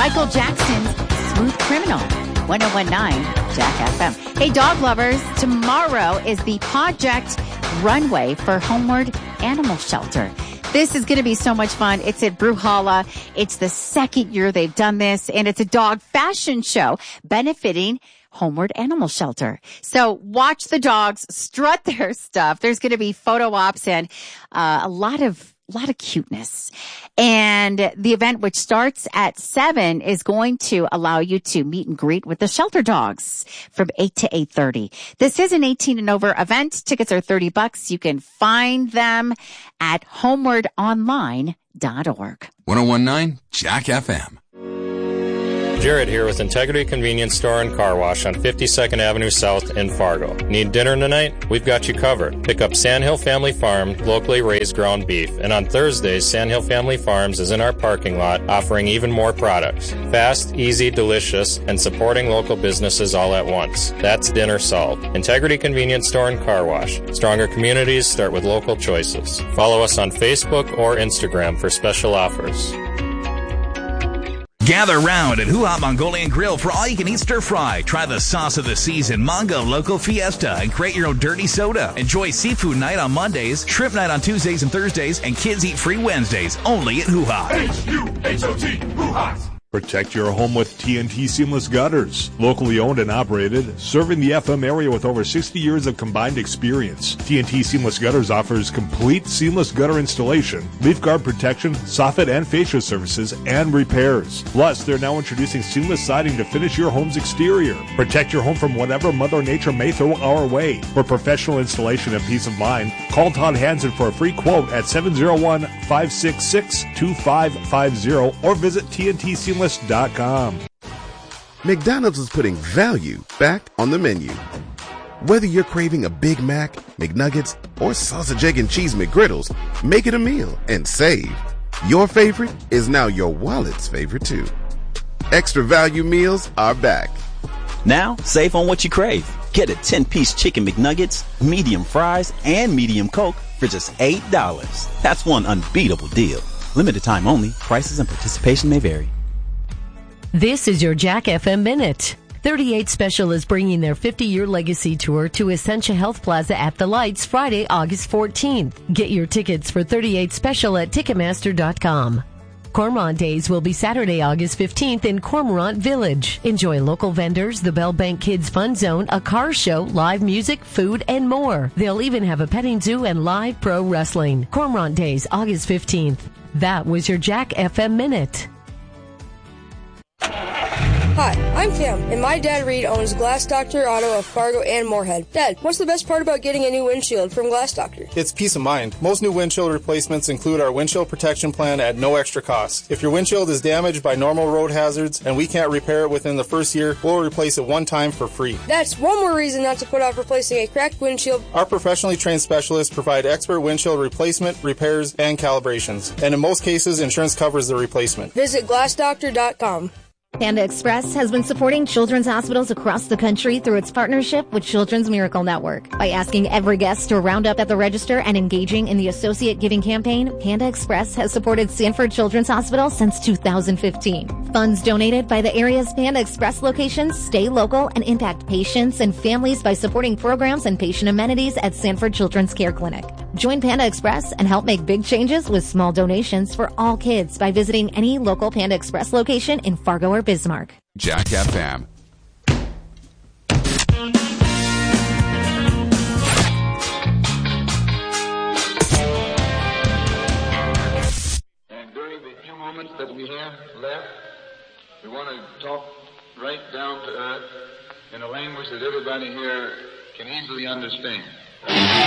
Michael Jackson's Smooth Criminal. 1019 Jack FM. Hey, dog lovers, tomorrow is the Project Runway for Homeward Animal Shelter. This is going to be so much fun. It's at Brewhalla. It's the second year they've done this, and it's a dog fashion show benefiting Homeward Animal Shelter. So watch the dogs strut their stuff. There's going to be photo ops and a lot of cuteness. And the event, which starts at 7, is going to allow you to meet and greet with the shelter dogs from 8 to 8:30. This is an 18 and over event. Tickets are $30. You can find them at homewardonline.org. 1019 Jack FM. Jared here with Integrity Convenience Store and Car Wash on 52nd Avenue South in Fargo. Need dinner tonight? We've got you covered. Pick up Sandhill Family Farm, locally raised ground beef. And on Thursdays, Sandhill Family Farms is in our parking lot offering even more products. Fast, easy, delicious, and supporting local businesses all at once. That's dinner solved. Integrity Convenience Store and Car Wash. Stronger communities start with local choices. Follow us on Facebook or Instagram for special offers. Gather round at Hoo-Ha Mongolian Grill for all-you-can-eat stir-fry. Try the sauce of the season, Mongo Loco Fiesta, and create your own dirty soda. Enjoy seafood night on Mondays, shrimp night on Tuesdays and Thursdays, and kids eat free Wednesdays, only at Hoo-Ha. H-U-H-O-T, Hoo-Ha's. Protect your home with TNT Seamless Gutters. Locally owned and operated, serving the FM area with over 60 years of combined experience. TNT Seamless Gutters offers complete seamless gutter installation, leaf guard protection, soffit and fascia services, and repairs. Plus, they're now introducing seamless siding to finish your home's exterior. Protect your home from whatever Mother Nature may throw our way. For professional installation and peace of mind, call Todd Hansen for a free quote at 701-566-2550 or visit TNTSeamless.com. McDonald's is putting value back on the menu. Whether you're craving a Big Mac, McNuggets, or sausage, egg, and cheese McGriddles, make it a meal and save. Your favorite is now your wallet's favorite too. Extra value meals are back. Now, save on what you crave. Get a 10-piece chicken McNuggets, medium fries, and medium Coke for just $8. That's one unbeatable deal. Limited time only. Prices and participation may vary. This is your Jack FM Minute. 38 Special is bringing their 50-year legacy tour to Essentia Health Plaza at the Lights Friday, August 14th. Get your tickets for 38 Special at Ticketmaster.com. Cormorant Days will be Saturday, August 15th in Cormorant Village. Enjoy local vendors, the Bell Bank Kids Fun Zone, a car show, live music, food, and more. They'll even have a petting zoo and live pro wrestling. Cormorant Days, August 15th. That was your Jack FM Minute. Hi, I'm Cam, and my dad Reed owns Glass Doctor Auto of Fargo and Moorhead. Dad, what's the best part about getting a new windshield from Glass Doctor? It's peace of mind. Most new windshield replacements include our windshield protection plan at no extra cost. If your windshield is damaged by normal road hazards and we can't repair it within the first year, we'll replace it one time for free. That's one more reason not to put off replacing a cracked windshield. Our professionally trained specialists provide expert windshield replacement, repairs, and calibrations. And in most cases, insurance covers the replacement. Visit glassdoctor.com. Panda Express has been supporting children's hospitals across the country through its partnership with Children's Miracle Network. By asking every guest to round up at the register and engaging in the Associate Giving Campaign, Panda Express has supported Sanford Children's Hospital since 2015. Funds donated by the area's Panda Express locations stay local and impact patients and families by supporting programs and patient amenities at Sanford Children's Care Clinic. Join Panda Express and help make big changes with small donations for all kids by visiting any local Panda Express location in Fargo or Bismarck. Jack FM. And during the few moments that we have left, we want to talk right down to earth in a language that everybody here can easily understand.